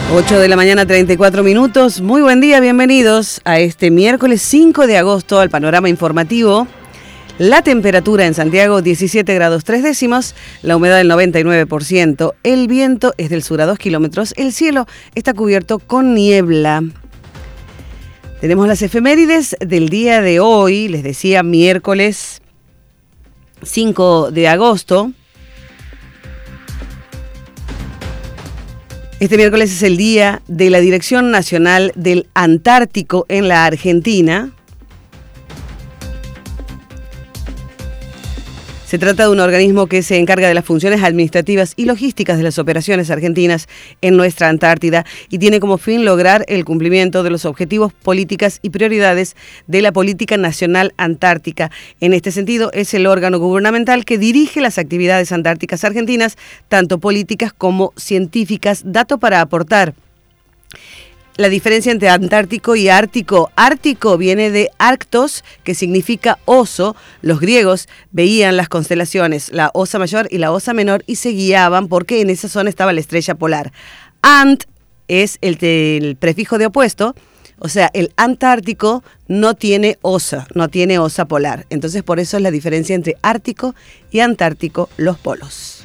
8 de la mañana, 34 minutos. Muy buen día, bienvenidos a este miércoles 5 de agosto al panorama informativo. La temperatura en Santiago 17 grados 3 décimos, la humedad del 99%, el viento es del sur a 2 kilómetros, el cielo está cubierto con niebla. Tenemos las efemérides del día de hoy, les decía miércoles 5 de agosto. Este miércoles es el día de la Dirección Nacional del Antártico en la Argentina. Se trata de un organismo que se encarga de las funciones administrativas y logísticas de las operaciones argentinas en nuestra Antártida y tiene como fin lograr el cumplimiento de los objetivos, políticas y prioridades de la Política Nacional Antártica. En este sentido, es el órgano gubernamental que dirige las actividades antárticas argentinas, tanto políticas como científicas. Dato para aportar. La diferencia entre Antártico y Ártico. Ártico viene de Arctos, que significa oso. Los griegos veían las constelaciones, la Osa Mayor y la Osa Menor, y se guiaban porque en esa zona estaba la estrella polar. Ant es el prefijo de opuesto, o sea, el Antártico no tiene osa polar. Entonces, por eso es la diferencia entre Ártico y Antártico, los polos.